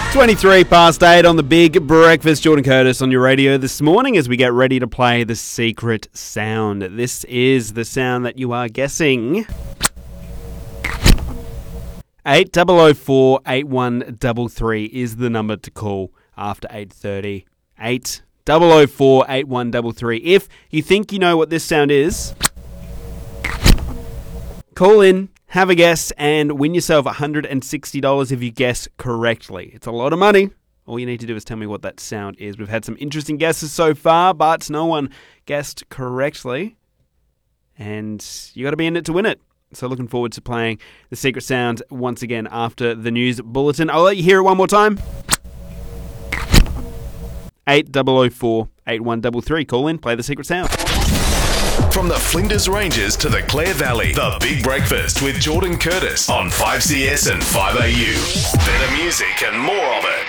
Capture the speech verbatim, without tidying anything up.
twenty-three past eight on the Big Breakfast. Jordan Curtis on your radio this morning as we get ready to play the secret sound. This is the sound that you are guessing. eight oh oh four, eight one three three is the number to call after eight thirty. eight oh oh four, eight one three three. If you think you know what this sound is, call in, have a guess, and win yourself one hundred sixty dollars if you guess correctly. It's a lot of money. All you need to do is tell me what that sound is. We've had some interesting guesses so far, but no one guessed correctly. And you got to be in it to win it. So looking forward to playing the secret sound once again after the news bulletin. I'll let you hear it one more time. eight oh oh four, eight one three three. Call in, play the secret sound. From the Flinders Ranges to the Clare Valley, the Big Breakfast with Jordan Curtis on five C S and five A U. Better music and more of it.